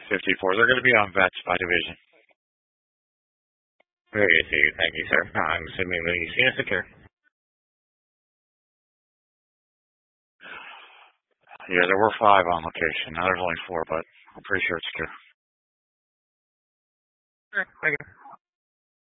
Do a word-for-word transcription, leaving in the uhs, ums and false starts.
fifty-four. They're going to be on vets by division. Very easy. Thank you, sir. I'm assuming the scene is secure. Yeah, there were five on location. Now there's only four, but I'm pretty sure it's secure. All right, thank you.